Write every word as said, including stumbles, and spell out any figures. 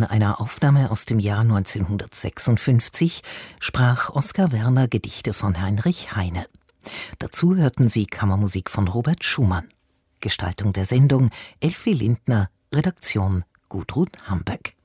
In einer Aufnahme aus dem Jahr neunzehnhundertsechsundfünfzig sprach Oskar Werner Gedichte von Heinrich Heine. Dazu hörten Sie Kammermusik von Robert Schumann. Gestaltung der Sendung Elfie Lindner, Redaktion Gudrun Hambeck.